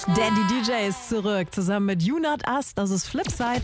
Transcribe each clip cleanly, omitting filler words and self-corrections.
Daddy DJ ist zurück, zusammen mit You Not Us, das ist Flipside.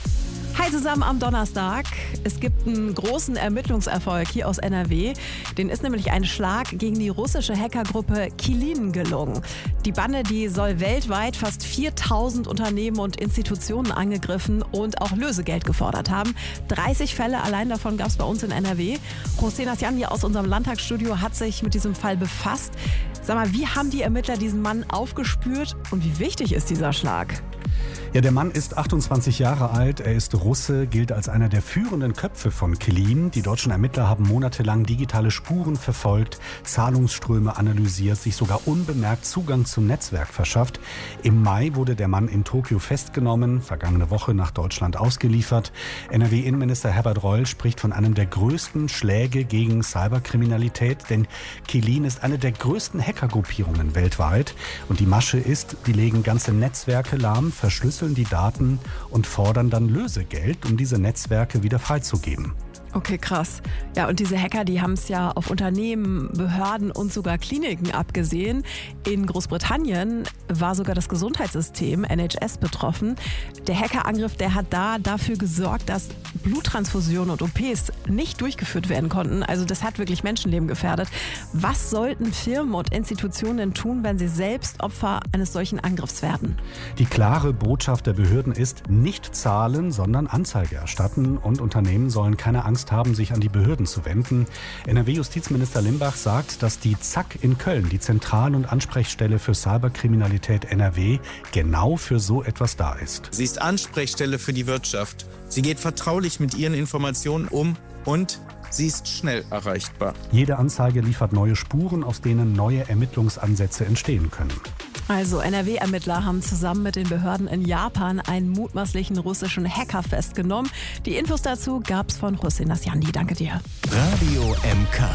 Hi zusammen am Donnerstag. Es gibt einen großen Ermittlungserfolg hier aus NRW. Den ist nämlich ein Schlag gegen die russische Hackergruppe Qilin gelungen. Die Bande, die soll weltweit fast 4000 Unternehmen und Institutionen angegriffen und auch Lösegeld gefordert haben. 30 Fälle allein davon gab es bei uns in NRW. José Nasyan hier aus unserem Landtagsstudio hat sich mit diesem Fall befasst. Sag mal, wie haben die Ermittler diesen Mann aufgespürt und wie wichtig ist dieser Schlag? Ja, der Mann ist 28 Jahre alt, er ist Russe, gilt als einer der führenden Köpfe von Qilin. Die deutschen Ermittler haben monatelang digitale Spuren verfolgt, Zahlungsströme analysiert, sich sogar unbemerkt Zugang zum Netzwerk verschafft. Im Mai wurde der Mann in Tokio festgenommen, vergangene Woche nach Deutschland ausgeliefert. NRW-Innenminister Herbert Reul spricht von einem der größten Schläge gegen Cyberkriminalität, denn Qilin ist eine der größten Hackergruppierungen weltweit. Und die Masche ist, die legen ganze Netzwerke lahm, verschlüsseln die Daten und fordern dann Lösegeld, um diese Netzwerke wieder freizugeben. Okay, krass. Ja, und diese Hacker, die haben es ja auf Unternehmen, Behörden und sogar Kliniken abgesehen. In Großbritannien war sogar das Gesundheitssystem NHS betroffen. Der Hackerangriff, der hat dafür gesorgt, dass Bluttransfusionen und OPs nicht durchgeführt werden konnten. Also das hat wirklich Menschenleben gefährdet. Was sollten Firmen und Institutionen tun, wenn sie selbst Opfer eines solchen Angriffs werden? Die klare Botschaft der Behörden ist, nicht zahlen, sondern Anzeige erstatten. Und Unternehmen sollen keine Angst haben, sich an die Behörden zu wenden. NRW-Justizminister Limbach sagt, dass die ZAK in Köln, die Zentral- und Ansprechstelle für Cyberkriminalität NRW, genau für so etwas da ist. Sie ist Ansprechstelle für die Wirtschaft. Sie geht vertraulich mit ihren Informationen um und sie ist schnell erreichbar. Jede Anzeige liefert neue Spuren, aus denen neue Ermittlungsansätze entstehen können. Also NRW-Ermittler haben zusammen mit den Behörden in Japan einen mutmaßlichen russischen Hacker festgenommen. Die Infos dazu gab's von José Nasyan. Danke dir. Radio MK.